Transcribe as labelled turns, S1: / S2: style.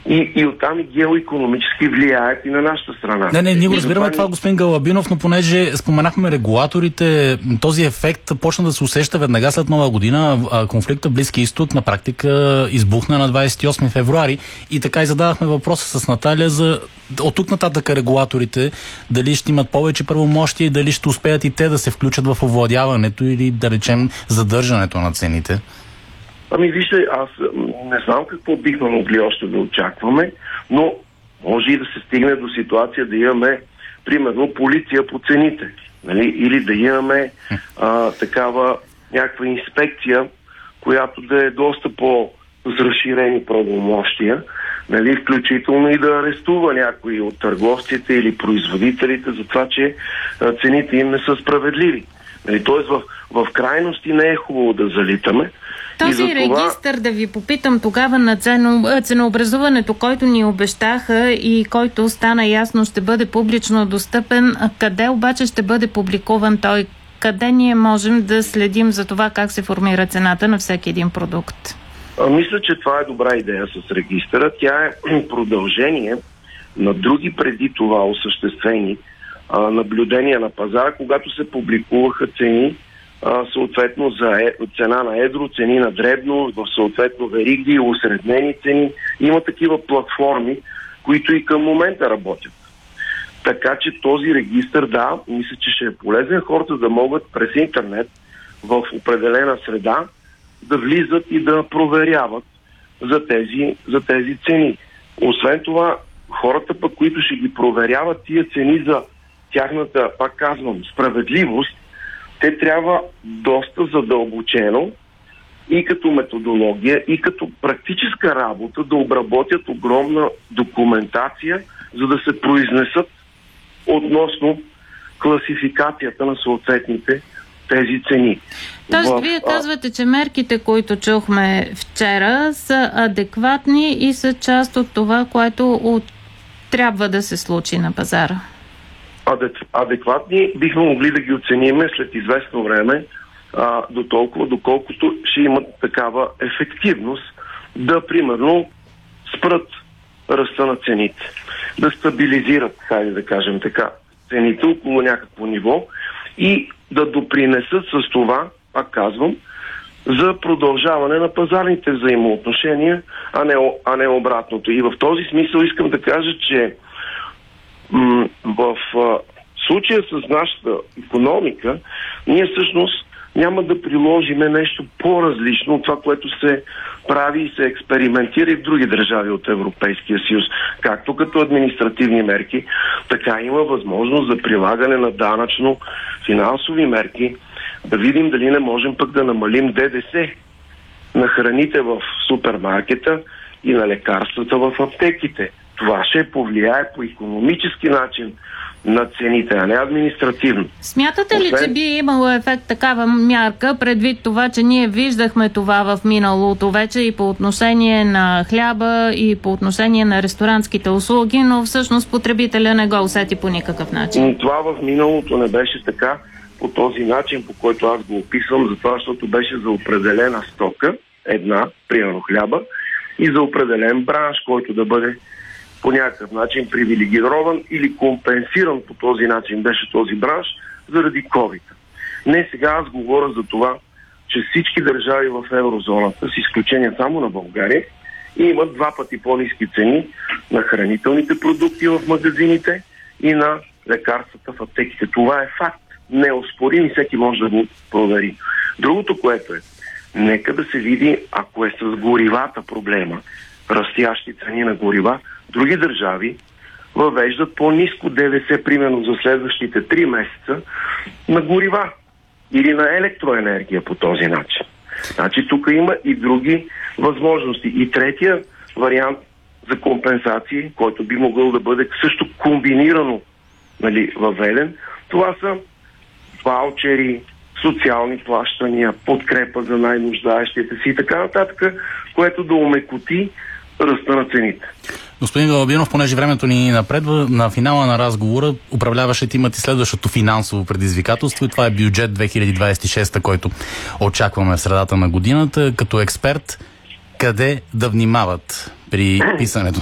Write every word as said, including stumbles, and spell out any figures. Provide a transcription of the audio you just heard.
S1: И, и оттам и геоикономически влияят и на нашата страна.
S2: Не, не, ние го
S1: и
S2: разбираме това, това, господин Галабинов, но понеже споменахме регулаторите, този ефект почна да се усеща веднага след Нова година. Конфликта в Близкия изток на практика избухна на двадесет и осми февруари и така и зададахме въпроса с Наталия за от тук нататък регулаторите, дали ще имат повече правомощия и дали ще успеят и те да се включат в овладяването или, да речем, задържането на цените.
S1: Ами вижте, аз не знам какво бихме могли още да очакваме, но може и да се стигне до ситуация да имаме, примерно, полиция по цените, нали? Или да имаме а, такава някаква инспекция, която да е доста по-разширени правомощия, нали? Включително и да арестува някои от търговците или производителите за това, че а, цените им не са справедливи. Нали? Тоест в, в крайности не е хубаво да залитаме.
S3: Този това... регистър, да ви попитам тогава на цено, ценообразуването, който ни обещаха и който стана ясно ще бъде публично достъпен, къде обаче ще бъде публикуван той? Къде ние можем да следим за това как се формира цената на всеки един продукт?
S1: А, мисля, че това е добра идея с регистъра. Тя е продължение на други преди това осъществени а, наблюдения на пазара, когато се публикуваха цени Uh, съответно за е, цена на едро, цени на дребно, в съответно вериги, усреднени цени. Има такива платформи, които и към момента работят. Така че този регистър, да, мисля, че ще е полезен хората да могат през интернет в определена среда да влизат и да проверяват за тези, за тези цени. Освен това, хората пък, които ще ги проверяват тия цени за тяхната, пак казвам, справедливост, те трябва доста задълбочено и като методология, и като практическа работа да обработят огромна документация, за да се произнесат относно класификацията на съответните тези цени.
S3: Тоест, в... вие казвате, че мерките, които чухме вчера, са адекватни и са част от това, което от... трябва да се случи на пазара.
S1: Адекватни бихме могли да ги оцениме след известно време, а, до толкова, доколкото ще имат такава ефективност да, примерно, спрат ръста на цените, да стабилизират, хайде да кажем така, цените около някакво ниво и да допринесат с това, пак казвам, за продължаване на пазарните взаимоотношения, а не, а не обратното. И в този смисъл искам да кажа, че в а, случая с нашата икономика, ние всъщност няма да приложиме нещо по-различно от това, което се прави и се експериментира и в други държави от Европейския съюз. Както като административни мерки, така има възможност за прилагане на данъчно-финансови мерки, да видим дали не можем пък да намалим ДДС на храните в супермаркета и на лекарствата в аптеките. Това ще повлияе по икономически начин на цените, а не административно.
S3: Смятате ли, Освен... че би имало ефект такава мярка, предвид това, че ние виждахме това в миналото вече и по отношение на хляба, и по отношение на ресторантските услуги, но всъщност потребителя не го усети по никакъв начин?
S1: Това в миналото не беше така по този начин, по който аз го описвам, затова, защото беше за определена стока, една, примерно хляба, и за определен бранш, който да бъде по някакъв начин привилегирован или компенсиран по този начин беше този бранш заради ковид. Не, сега аз говоря за това, че всички държави в еврозоната, с изключение само на България, имат два пъти по-ниски цени на хранителните продукти в магазините и на лекарствата в аптеките. Това е факт. Неоспорим и всеки може да го провери. Другото, което е, нека да се види, ако е с горивата проблема, растящи цени на горива, други държави въвеждат по-ниско ДДС, примерно за следващите три месеца, на горива или на електроенергия по този начин. Значи тук има и други възможности. И третия вариант за компенсации, който би могъл да бъде също комбинирано, нали, въведен, това са ваучери, социални плащания, подкрепа за най-нуждаещите си и така нататък, което да омекоти ръста на цените.
S2: Господин Галабинов, понеже времето ни напредва, на финала на разговора управляващите имат и следващото финансово предизвикателство и това е бюджет две хиляди двадесет и шеста, който очакваме в средата на годината. Като експерт, къде да внимават при писането